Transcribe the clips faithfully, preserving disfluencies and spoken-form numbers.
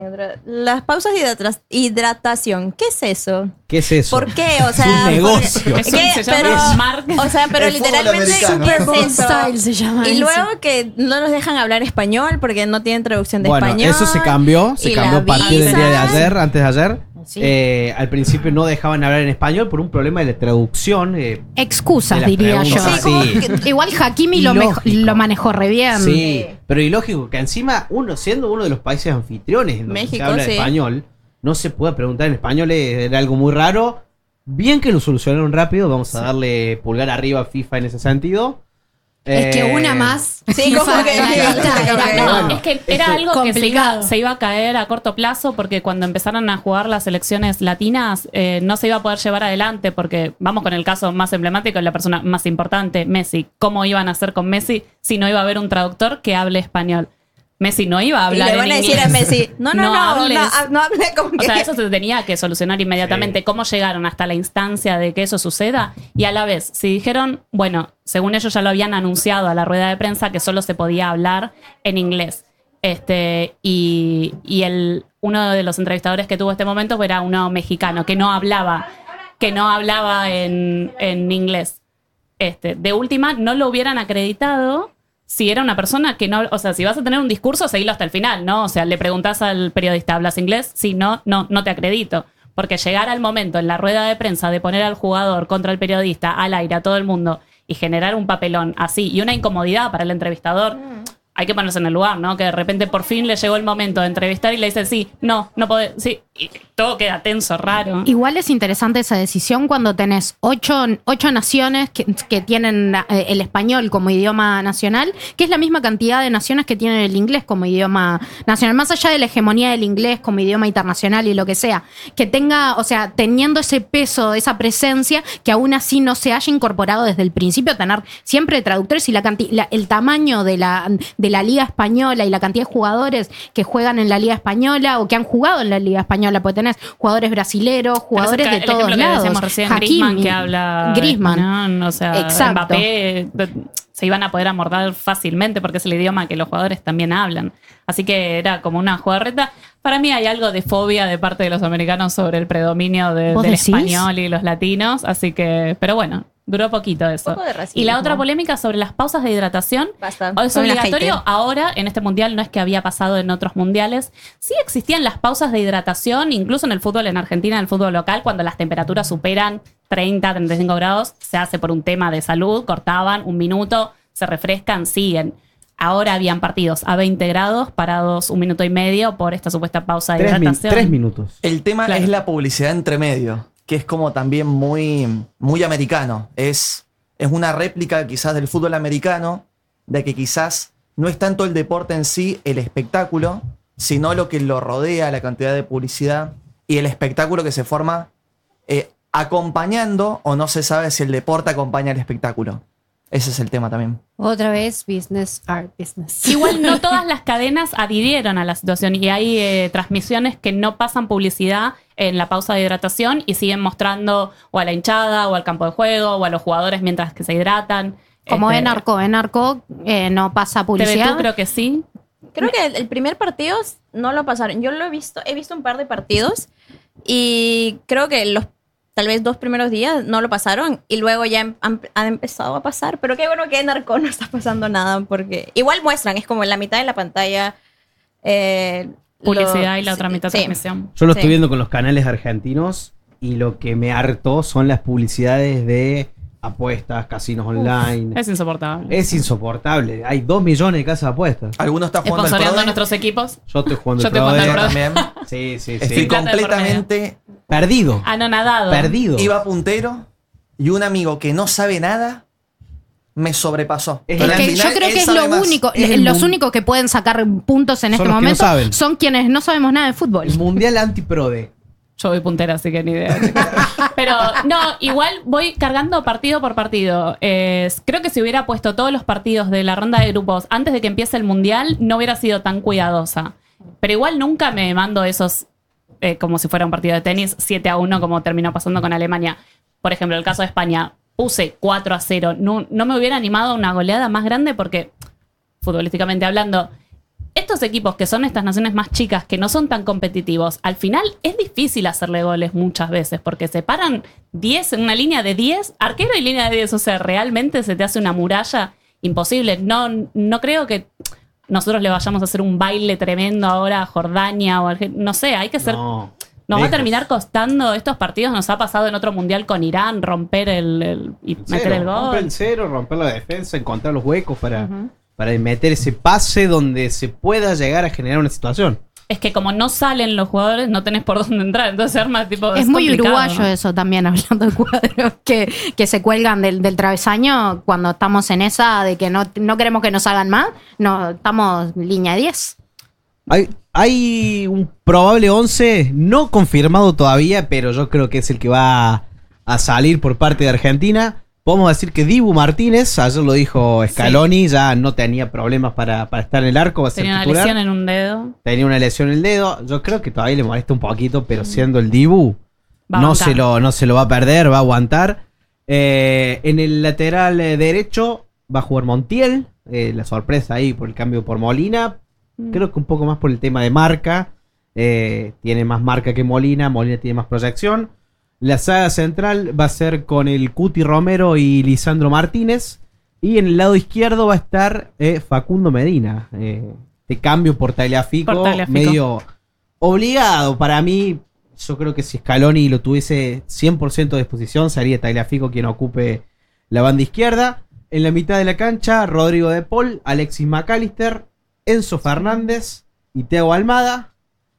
Las pausas de hidratra- hidratación, ¿qué es eso? ¿Qué es eso? ¿Por qué? O sea, es un negocio. ¿qué? Se llama Pero, Mark. o sea, pero El fútbol literalmente americano. ¿qué es Super Bowl eso? Style se llama Y eso. luego que no nos dejan hablar español porque no tienen traducción de Bueno, español. eso se cambió, se y cambió la a partir del día de visa. ayer, antes de ayer. Sí. Eh, al principio no dejaban hablar en español por un problema de traducción. Eh, Excusas, de las diría yo. preguntas. Sí, como Sí. que- Igual Hakimi lo, Ilógico. mejo- lo manejó re bien. Sí, pero ilógico que encima uno, siendo uno de los países anfitriones en donde se México, habla sí. español, no se pueda preguntar en español, eh, era algo muy raro. Bien que lo solucionaron rápido, vamos a darle pulgar arriba a FIFA en ese sentido. Es que Eh, una más. Sí, como FIFA que- en la lista era Bueno, No, como- es que era esto- algo que se iba, Complicado. se iba a caer a corto plazo porque cuando empezaron a jugar las selecciones latinas eh, no se iba a poder llevar adelante porque vamos con el caso más emblemático, la persona más importante, Messi. ¿Cómo iban a hacer con Messi si no iba a haber un traductor que hable español? Messi no iba a Y hablar le en van a inglés. decir a Messi, no, no, no, no, hables. no, no hable como que... O sea, eso se tenía que solucionar inmediatamente. Sí. ¿Cómo llegaron hasta la instancia de que eso suceda? Y a la vez, si dijeron, bueno, según ellos ya lo habían anunciado a la rueda de prensa que solo se podía hablar en inglés. Este, y y el, uno de los entrevistadores que tuvo este momento era uno mexicano que no hablaba, que no hablaba en, en inglés. Este, de última, no lo hubieran acreditado si era una persona que no, o sea, si vas a tener un discurso, seguilo hasta el final, ¿no? O sea, le preguntás al periodista, ¿hablas inglés? Sí, no, no, no te acredito. Porque llegar al momento en la rueda de prensa de poner al jugador contra el periodista, al aire, a todo el mundo, y generar un papelón así, y una incomodidad para el entrevistador, hay que ponerse en el lugar, ¿no? Que de repente por fin le llegó el momento de entrevistar y le dicen, sí, no, no podés, sí, y todo queda tenso, raro. Igual es interesante esa decisión cuando tenés ocho, ocho naciones que, que tienen eh, el español como idioma nacional, que es la misma cantidad de naciones que tienen el inglés como idioma nacional, más allá de la hegemonía del inglés como idioma internacional y lo que sea, que tenga, o sea, teniendo ese peso, esa presencia, que aún así no se haya incorporado desde el principio, tener siempre traductores y la canti- la- el tamaño de la, de la Liga Española y la cantidad de jugadores que juegan en la Liga Española o que han jugado en la Liga Española, porque tenés jugadores brasileros, jugadores Pero de es el todos ejemplo que lados. decíamos recién, Hakimi, Griezmann, que habla Griezmann. español, o sea, Exacto. Mbappé, se iban a poder amordar fácilmente porque es el idioma que los jugadores también hablan. Así que era como una jugarreta. Para mí hay algo de fobia de parte de los americanos sobre el predominio de- ¿Vos del decís? español y los latinos, así que, pero bueno, duró poquito eso. Un poco de racismo. Y la otra polémica sobre las pausas de hidratación. Basta. Es Soy una obligatorio hater. ahora en este mundial, no es que había pasado en otros mundiales. Sí existían las pausas de hidratación, incluso en el fútbol en Argentina, en el fútbol local, cuando las temperaturas superan treinta, treinta y cinco grados, se hace por un tema de salud, cortaban un minuto, se refrescan, siguen. Ahora habían partidos a veinte grados, parados un minuto y medio por esta supuesta pausa de tres, min- hidratación. tres minutos. El tema Claro. es la publicidad entre medio, que es como también muy, muy americano. Es, es una réplica quizás del fútbol americano, de que quizás no es tanto el deporte en sí, el espectáculo, sino lo que lo rodea, la cantidad de publicidad y el espectáculo que se forma eh, acompañando, o no se sabe si el deporte acompaña al espectáculo. Ese es el tema también. Otra vez, business, art, business. Igual no todas las cadenas adhirieron a la situación y hay eh, transmisiones que no pasan publicidad en la pausa de hidratación y siguen mostrando o a la hinchada o al campo de juego o a los jugadores mientras que se hidratan. Como Este, en Arco, en Arco eh, no pasa T V publicidad. dos creo que sí. Creo que el, el primer partido no lo pasaron. Yo lo he visto, he visto un par de partidos y creo que los tal vez dos primeros días no lo pasaron y luego ya han, han- han empezado a pasar. Pero qué bueno que en Narco no está pasando nada porque igual muestran, es como en la mitad de la pantalla. eh, Publicidad lo- y la otra mitad sí. transmisión. Yo lo Sí. estoy viendo con los canales argentinos y lo que me hartó son las publicidades de apuestas, casinos online. Es insoportable. Es insoportable. Hay dos millones de casas de apuestas. ¿Alguno está jugando al Esponsoreando a Prode? nuestros equipos. Yo estoy jugando Yo el estoy jugando Prode. al Yo Prode. también. Sí, sí, Estoy sí. Plata de por completamente... Perdido. Anonadado. Perdido. Iba puntero y un amigo que no sabe nada me sobrepasó. Es Pero Es al que yo final creo él que es sabe lo más. único, Es el los mun- únicos que pueden sacar puntos en Son este los que no momento saben. son quienes no sabemos nada de fútbol. El mundial anti-prode. Yo voy puntera, así que ni idea. Pero no, igual voy cargando partido por partido. Eh, creo que si hubiera puesto todos los partidos de la ronda de grupos antes de que empiece el mundial, no hubiera sido tan cuidadosa. Pero igual nunca me mando esos, eh, como si fuera un partido de tenis, siete a uno, como terminó pasando con Alemania. Por ejemplo, el caso de España, puse cuatro a cero. No, no me hubiera animado a una goleada más grande porque, futbolísticamente hablando, esto estos equipos que son estas naciones más chicas, que no son tan competitivos, al final es difícil hacerle goles muchas veces, porque se paran diez en una línea de diez, arquero y línea de diez, o sea, realmente se te hace una muralla imposible. No, no creo que nosotros le vayamos a hacer un baile tremendo ahora a Jordania o a Argentina. No sé, hay que ser... No. Nos va a Lejos. terminar costando estos partidos. Nos ha pasado en otro mundial con Irán, romper el, el- y Cero, meter el gol. romper el cero, romper la defensa, encontrar los huecos para, para meter ese pase donde se pueda llegar a generar una situación. Es que como no salen los jugadores, no tenés por dónde entrar. Entonces se arma tipo. Es muy complicado, uruguayo ¿no? eso también, hablando de cuadros que, que se cuelgan del, del travesaño cuando estamos en esa de que no, no queremos que nos hagan más. No, estamos línea diez. Hay, hay un probable once no confirmado todavía, pero yo creo que es el que va a salir por parte de Argentina. Podemos decir que Dibu Martínez, ayer lo dijo Scaloni, ya no tenía problemas para, para estar en el arco, va a ser Tenía una titular. lesión en un dedo. Tenía una lesión en el dedo. Yo creo que todavía le molesta un poquito, pero siendo el Dibu, Va a no bancar. se, lo, no se lo va a perder, va a aguantar. Eh, en el lateral eh, derecho va a jugar Montiel. Eh, la sorpresa ahí por el cambio por Molina. Creo que un poco más por el tema de marca. Eh, tiene más marca que Molina. Molina tiene más proyección. La saga central va a ser con el Cuti Romero y Lisandro Martínez. Y en el lado izquierdo va a estar eh, Facundo Medina. Eh, de cambio por Tagliafico. Por Tagliafico. Medio obligado para mí. Yo creo que si Scaloni lo tuviese cien por ciento de disposición, sería Tagliafico quien ocupe la banda izquierda. En la mitad de la cancha, Rodrigo de Paul, Alexis McAllister, Enzo Fernández y Thiago Almada,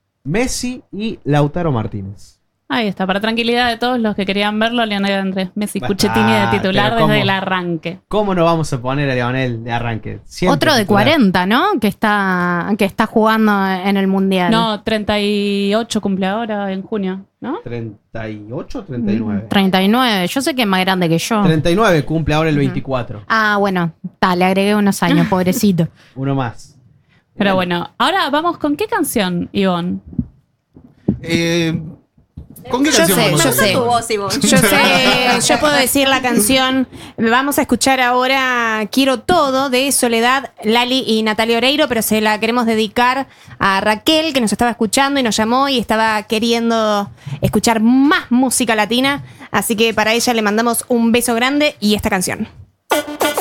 Messi y Lautaro Martínez. Ahí está, para tranquilidad de todos los que querían verlo, Lionel Andrés Messi Va a Cuchetini de estar, titular pero ¿cómo? desde el arranque. ¿Cómo no vamos a poner a Leonel de arranque? Siempre Otro de titular. cuarenta, ¿no? Que está, que está jugando en el Mundial. No, treinta y ocho cumple ahora en junio, ¿no? ¿treinta y ocho o treinta y nueve? treinta y nueve. Yo sé que es más grande que yo. treinta y nueve cumple ahora el veinticuatro. Ah, bueno. Ta, le agregué unos años, pobrecito. Uno más. Pero bueno, ahora vamos con qué canción, Ivonne. Eh, ¿Con qué Yo canción sé, vamos a yo hacer? sé. Tu voz, Ivonne. Yo sé, yo puedo decir la canción. Vamos a escuchar ahora Quiero Todo de Soledad, Lali y Natalia Oreiro, pero se la queremos dedicar a Raquel, que nos estaba escuchando y nos llamó y estaba queriendo escuchar más música latina. Así que para ella le mandamos un beso grande y esta canción.